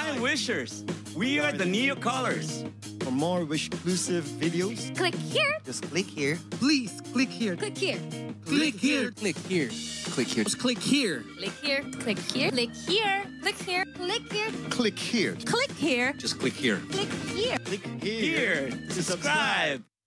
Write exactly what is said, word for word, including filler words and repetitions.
Time Wishers. We are the Neo Colors. For more Wish-exclusive videos, Click here. just click here. Please click here. Click here. Click here. Click here. Click here. Just click here. Click here. Click here. Click here. Click here. Click here. Click here. Click here. Just click here. Click here. Click Here to subscribe.